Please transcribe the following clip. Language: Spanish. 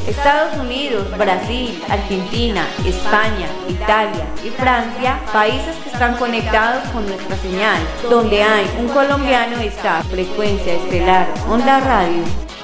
Estados Unidos, Brasil, Argentina, España, Italia y Francia, países que están conectados con nuestra señal. Donde hay un colombiano está Frecuencia Estelar Onda Radio.